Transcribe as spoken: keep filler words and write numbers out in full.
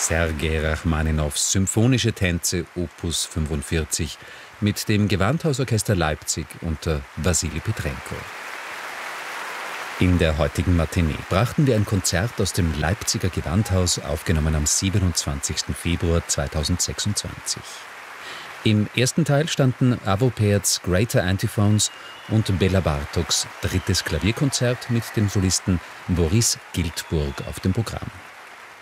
Sergei Rachmaninows Symphonische Tänze Opus fünfundvierzig mit dem Gewandhausorchester Leipzig unter Wassili Petrenko. In der heutigen Matinee brachten wir ein Konzert aus dem Leipziger Gewandhaus, aufgenommen am siebenundzwanzigsten Februar zweitausendsechsundzwanzig. Im ersten Teil standen Arvo Pärts Greater Antiphones und Bela Bartoks drittes Klavierkonzert mit dem Solisten Boris Giltburg auf dem Programm.